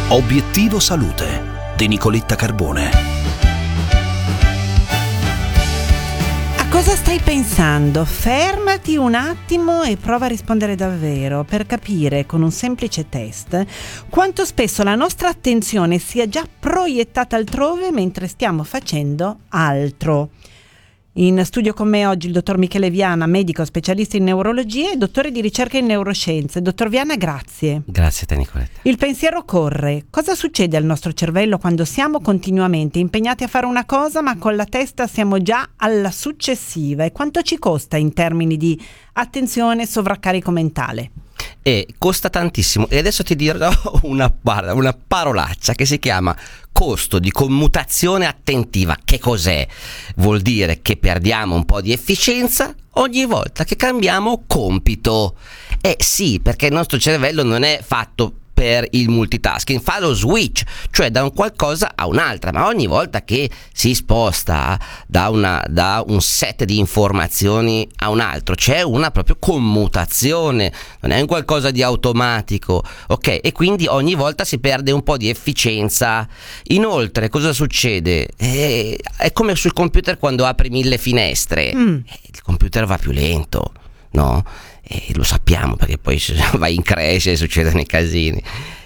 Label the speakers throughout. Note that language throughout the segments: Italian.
Speaker 1: Obiettivo Salute di Nicoletta Carbone.
Speaker 2: A cosa stai pensando? Fermati un attimo e prova a rispondere davvero per capire con un semplice test quanto spesso la nostra attenzione sia già proiettata altrove mentre stiamo facendo altro. In studio con me oggi il dottor Michele Viana, medico specialista in neurologia e dottore di ricerca in neuroscienze. Dottor Viana, grazie.
Speaker 3: Grazie a te, Nicoletta.
Speaker 2: Il pensiero corre. Cosa succede al nostro cervello quando siamo continuamente impegnati a fare una cosa ma con la testa siamo già alla successiva? E quanto ci costa in termini di attenzione e sovraccarico mentale?
Speaker 3: E costa tantissimo, e adesso ti dirò una parolaccia che si chiama costo di commutazione attentiva. Che cos'è? Vuol dire che perdiamo un po' di efficienza ogni volta che cambiamo compito. Sì, perché il nostro cervello non è fatto per il multitasking, fa lo switch, cioè da un qualcosa a un'altra, ma ogni volta che si sposta da un set di informazioni a un altro c'è una proprio commutazione, non è un qualcosa di automatico, ok? E quindi ogni volta si perde un po' di efficienza. Inoltre cosa succede? È come sul computer quando apri 1000 finestre, il computer va più lento, no? E lo sappiamo perché poi vai in crash e succedono i casini,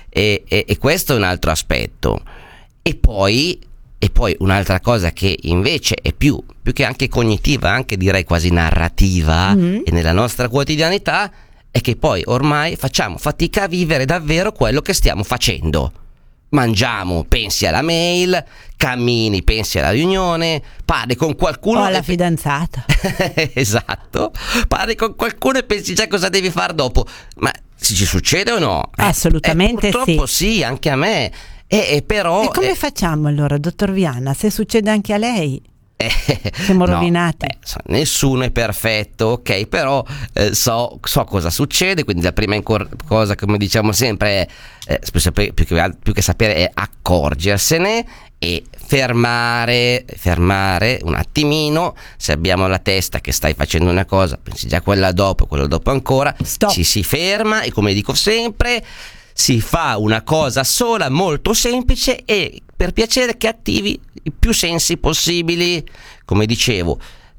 Speaker 3: e questo è un altro aspetto. E poi un'altra cosa che invece è più che anche cognitiva, anche direi quasi narrativa, e nella nostra quotidianità, è che poi ormai facciamo fatica a vivere davvero quello che stiamo facendo. Mangiamo, pensi alla mail, cammini, pensi alla riunione, parli con qualcuno
Speaker 2: o alla fidanzata.
Speaker 3: Esatto, parli con qualcuno e pensi già cosa devi fare dopo. Ma ci succede o no?
Speaker 2: Assolutamente
Speaker 3: purtroppo sì, anche a me. Però
Speaker 2: e come facciamo allora, dottor Viana, se succede anche a lei? Siamo rovinati.
Speaker 3: Nessuno è perfetto, ok, però so cosa succede, quindi la prima cosa, come diciamo sempre, è più che sapere, è accorgersene e fermare un attimino. Se abbiamo la testa che stai facendo una cosa, pensi già quella dopo ancora,
Speaker 2: Stop.
Speaker 3: Ci si ferma e, come dico sempre, si fa una cosa sola, molto semplice, e per piacere che attivi i più sensi possibili. Come dicevo,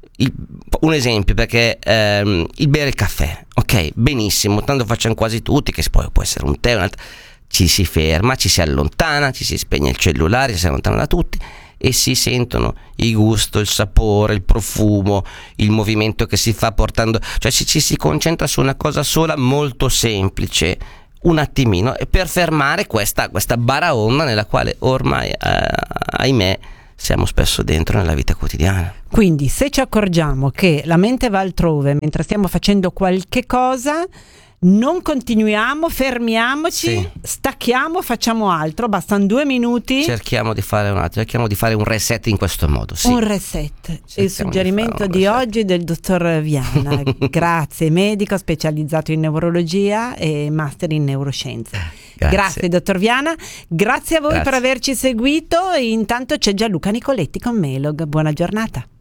Speaker 3: un esempio, perché il bere il caffè, ok, benissimo, tanto facciamo quasi tutti, che poi può essere un tè, ci si ferma, ci si allontana, ci si spegne il cellulare, ci si allontana da tutti e si sentono il gusto, il sapore, il profumo, il movimento che si fa portando, cioè ci si concentra su una cosa sola, molto semplice, un attimino, e per fermare questa baraonda nella quale ormai, ahimè, siamo spesso dentro nella vita quotidiana.
Speaker 2: Quindi se ci accorgiamo che la mente va altrove mentre stiamo facendo qualche cosa, non continuiamo, fermiamoci,
Speaker 3: sì,
Speaker 2: stacchiamo, facciamo altro, bastano 2 minuti.
Speaker 3: Cerchiamo di fare un reset in questo modo, sì.
Speaker 2: Un reset, il suggerimento di oggi del dottor Viana. Grazie, medico specializzato in neurologia e master in neuroscienze. Grazie dottor Viana, grazie a voi per averci seguito. Intanto c'è Gianluca Nicoletti con Melog. Buona giornata.